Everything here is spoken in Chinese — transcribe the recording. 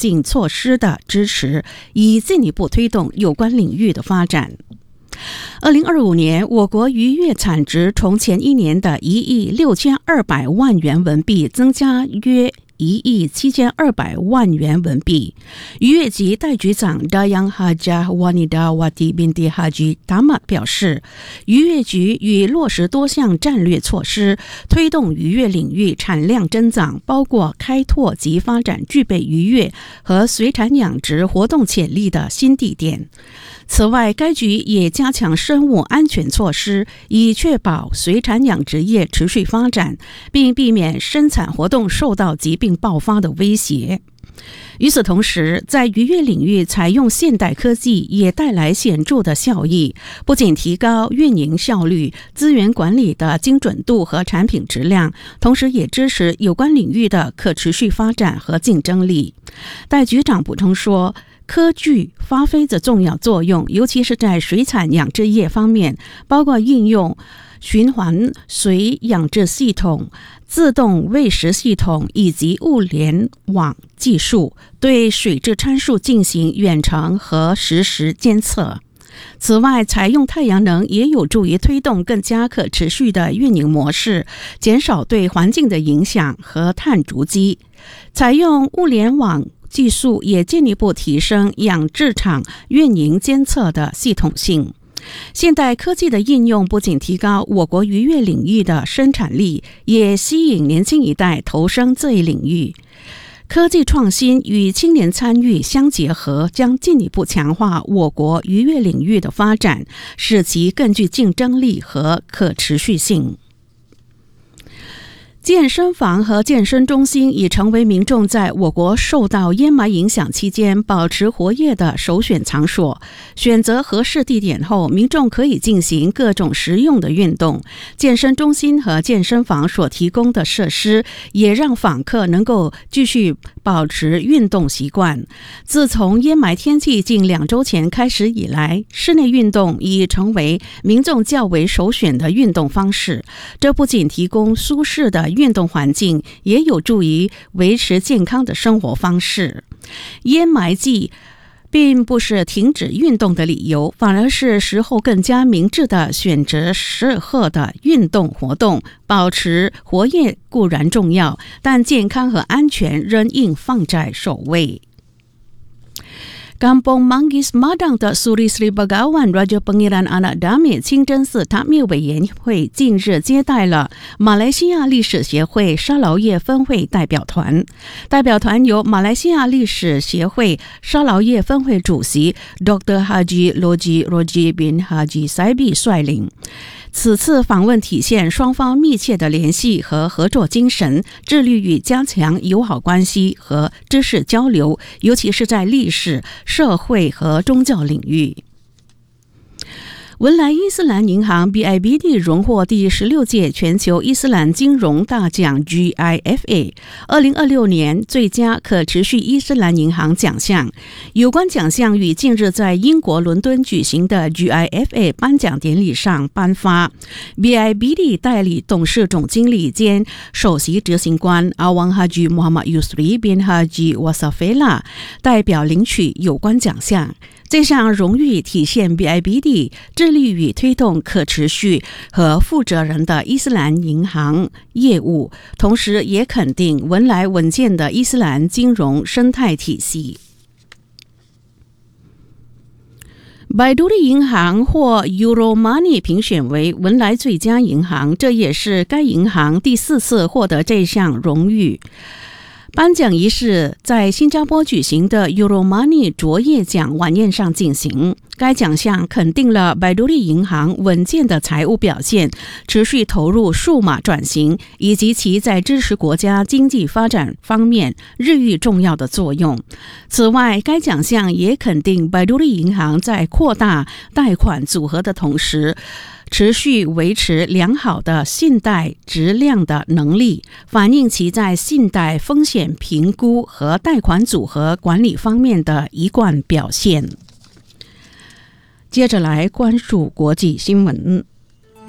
性措施的支持，以进一步推动有关领域的发展。2025年，我国渔业产值从前一年的1亿6200万元人民币增加约1亿7200万元人民币。渔业局代局长 Dayang Haja Wanidawati Binti Haji Tamat 表示，渔业局已落实多项战略措施，推动渔业领域产量增长，包括开拓及发展具备渔业和水产养殖活动潜力的新地点。此外，该局也加强生物安全措施，以确保水产养殖业持续发展，并避免生产活动受到疾病爆发的威胁。与此同时，在渔业领域采用现代科技也带来显著的效益，不仅提高运营效率、资源管理的精准度和产品质量，同时也支持有关领域的可持续发展和竞争力。代局长补充说，科技发挥着重要作用，尤其是在水产养殖业方面，包括应用循环水养殖系统、自动喂食系统以及物联网技术，对水质参数进行远程和实时监测。此外，采用太阳能也有助于推动更加可持续的运营模式，减少对环境的影响和碳足迹。采用物联网技术也进一步提升养殖场运营监测的系统性。现代科技的应用不仅提高我国渔业领域的生产力，也吸引年轻一代投身这一领域。科技创新与青年参与相结合，将进一步强化我国渔业领域的发展，使其更具竞争力和可持续性。健身房和健身中心已成为民众在我国受到烟霾影响期间保持活跃的首选场所。选择合适地点后，民众可以进行各种实用的运动。健身中心和健身房所提供的设施也让访客能够继续保持运动习惯。自从烟霾天气近2周前开始以来，室内运动已成为民众较为首选的运动方式。这不仅提供舒适的运动环境，也有助于维持健康的生活方式。烟霾季并不是停止运动的理由，反而是时候更加明智地选择适合的运动活动。保持活跃固然重要，但健康和安全仍应放在首位。Kampung Manggis Madang 的苏里斯里巴嘎万 Raja Pangeran Anak Damit 清真寺塔庙委员会近日接待了马来西亚历史协会沙劳越分会代表团。代表团由马来西亚历史协会沙劳越分会主席 Dr. Haji Loji Roji bin Haji Saibi 率领。此次访问体现双方密切的联系和合作精神，致力于加强友好关系和知识交流，尤其是在历史、社会和宗教领域。文莱伊斯兰银行 BIBD 荣获第16届全球伊斯兰金融大奖 GIFA 2026年最佳可持续伊斯兰银行奖项。有关奖项于近日在英国伦敦举行的 GIFA 颁奖典礼上颁发。BIBD 代理董事总经理兼首席执行官 Awang Haji Muhammad Yusri bin Haji Wasafela 代表领取有关奖项。这项荣誉体现 BIBD 致力于推动可持续和负责任的伊斯兰银行业务，同时也肯定文莱稳健的伊斯兰金融生态体系。百度的银行获 Euromoney 评选为文莱最佳银行，这也是该银行第4次获得这项荣誉。颁奖仪式在新加坡举行的 Euromoney 卓越奖晚宴上进行。该奖项肯定了百度利银行稳健的财务表现、持续投入数码转型以及其在支持国家经济发展方面日益重要的作用。此外，该奖项也肯定百度利银行在扩大贷款组合的同时，持续维持良好的信贷质量的能力，反映其在信贷风险评估和贷款组合管理方面的一贯表现。接着来关注国际新闻。